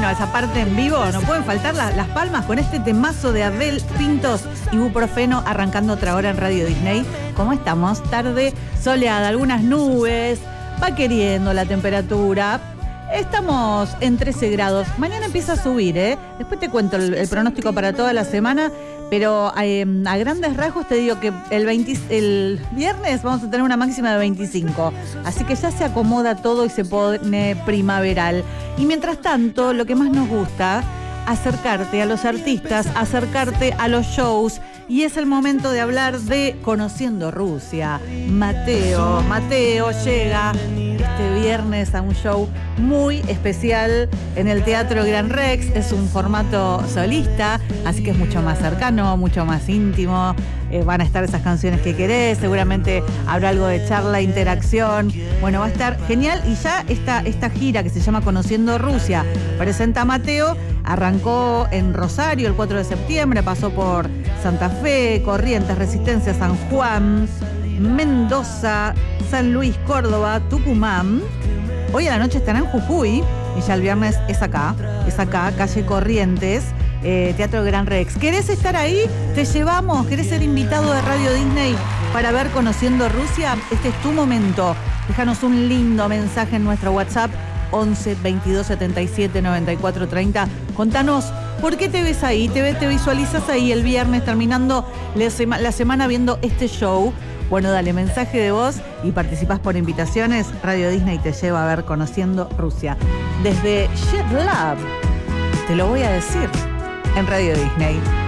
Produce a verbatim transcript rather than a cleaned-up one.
bueno, esa parte en vivo, no pueden faltar la, las palmas con este temazo de Abel Pintos, Ibuprofeno, arrancando otra hora en Radio Disney. ¿Cómo estamos? Tarde soleada, algunas nubes, va queriendo la temperatura. Estamos en trece grados. Mañana empieza a subir, ¿eh? Después te cuento el, el pronóstico para toda la semana. Pero eh, a grandes rasgos te digo que el, veinte, el viernes vamos a tener una máxima de veinticinco. Así que ya se acomoda todo y se pone primaveral. Y mientras tanto, lo que más nos gusta, acercarte a los artistas, acercarte a los shows. Y es el momento de hablar de Conociendo Rusia. Mateo, Mateo llega este viernes a un show muy especial en el Teatro Gran Rex. Es un formato solista, así que es mucho más cercano, mucho más íntimo. Eh, van a estar esas canciones que querés, seguramente habrá algo de charla, interacción. Bueno, va a estar genial. Y ya esta, esta gira que se llama Conociendo Rusia presenta a Mateo. Arrancó en Rosario el cuatro de septiembre, pasó por Santa Fe, Corrientes, Resistencia, San Juan, Mendoza, San Luis, Córdoba, Tucumán. Hoy a la noche estará en Jujuy y ya el viernes es acá, es acá, calle Corrientes, eh, Teatro Gran Rex. ¿Querés estar ahí? Te llevamos. ¿Querés ser invitado de Radio Disney para ver Conociendo Rusia? Este es tu momento. Déjanos un lindo mensaje en nuestro WhatsApp once, veintidós, setenta y siete, noventa y cuatro, treinta. Contanos, ¿por qué te ves ahí? ¿Te, ves, te visualizas ahí el viernes terminando la, sema, la semana viendo este show? Bueno, dale mensaje de voz y participás por invitaciones. Radio Disney te lleva a ver Conociendo Rusia. Desde Jet Lab, te lo voy a decir en Radio Disney.